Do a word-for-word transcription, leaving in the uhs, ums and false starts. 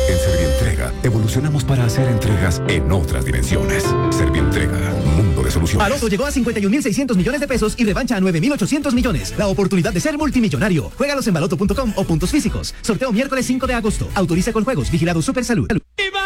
En Servientrega, evolucionamos para hacer entregas en otras dimensiones. Servientrega, mundo de soluciones. Baloto llegó a cincuenta y un mil seiscientos millones de pesos y revancha a nueve mil ochocientos millones. La oportunidad de ser multimillonario. Juégalos en baloto punto com o puntos físicos. Sorteo miércoles cinco de agosto. Autoriza con juegos. Vigilado Supersalud.